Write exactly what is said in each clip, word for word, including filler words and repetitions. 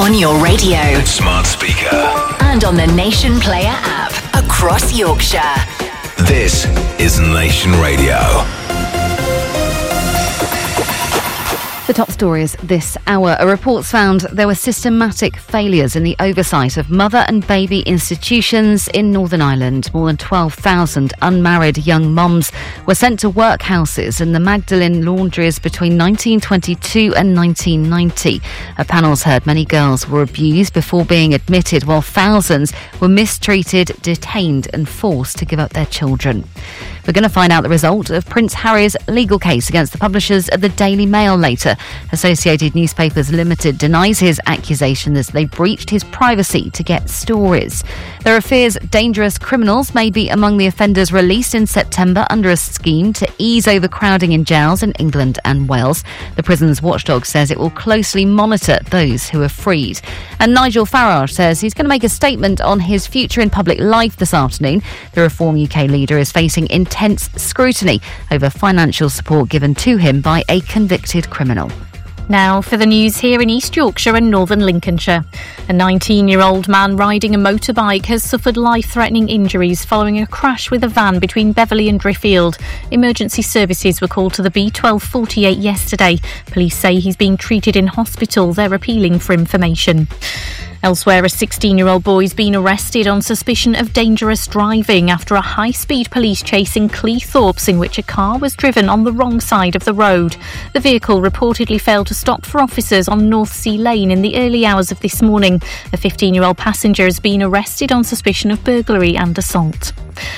On your radio, smart speaker, and on the Nation Player app across Yorkshire. This is Nation Radio. The top stories this hour. A report's found there were systematic failures in the oversight of mother and baby institutions in Northern Ireland. More than twelve thousand unmarried young mums were sent to workhouses in the Magdalen laundries between nineteen twenty-two and nineteen ninety. A panel's heard many girls were abused before being admitted, while thousands were mistreated, detained and forced to give up their children. We're going to find out the result of Prince Harry's legal case against the publishers of the Daily Mail later. Associated Newspapers Limited denies his accusation as they breached his privacy to get stories. There are fears dangerous criminals may be among the offenders released in September under a scheme to ease overcrowding in jails in England and Wales. The prison's watchdog says it will closely monitor those who are freed. And Nigel Farage says he's going to make a statement on his future in public life this afternoon. The Reform U K leader is facing intense scrutiny over financial support given to him by a convicted criminal. Now for the news here in East Yorkshire and northern Lincolnshire. A nineteen-year-old man riding a motorbike has suffered life-threatening injuries following a crash with a van between Beverley and Driffield. Emergency services were called to the B twelve forty-eight yesterday. Police say he's being treated in hospital. They're appealing for information. Elsewhere, a sixteen-year-old boy's been arrested on suspicion of dangerous driving after a high-speed police chase in Cleethorpes in which a car was driven on the wrong side of the road. The vehicle reportedly failed to stop for officers on North Sea Lane in the early hours of this morning. A fifteen-year-old passenger has been arrested on suspicion of burglary and assault.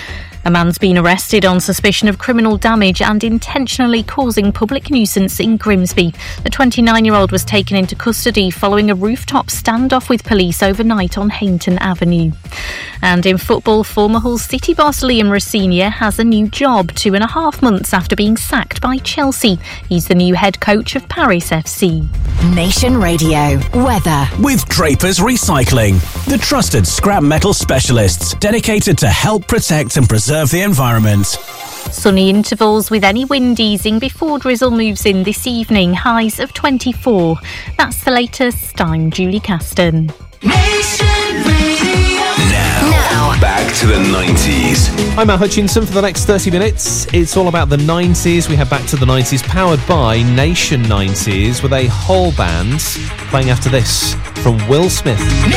A man's been arrested on suspicion of criminal damage and intentionally causing public nuisance in Grimsby. The twenty-nine-year-old was taken into custody following a rooftop standoff with police overnight on Hainton Avenue. And in football, former Hull City boss Liam Rosenior has a new job two and a half months after being sacked by Chelsea. He's the new head coach of Paris F C. Nation Radio weather with Drapers Recycling, the trusted scrap metal specialists dedicated to help protect and preserve the environment. Sunny intervals with any wind easing before drizzle moves in this evening. Highs of twenty-four. That's the latest. I'm Julie Caston. Nation Radio. Now, now, back to the nineties. I'm Matt Hutchinson for the next thirty minutes. It's all about the nineties. We have Back to the nineties powered by Nation nineties with a whole band playing after this from Will Smith.